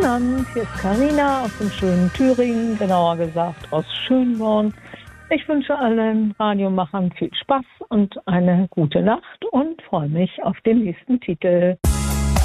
Guten Abend, hier ist Karina aus dem schönen Thüringen, genauer gesagt aus Schönborn. Ich wünsche allen Radiomachern viel Spaß und eine gute Nacht und freue mich auf den nächsten Titel.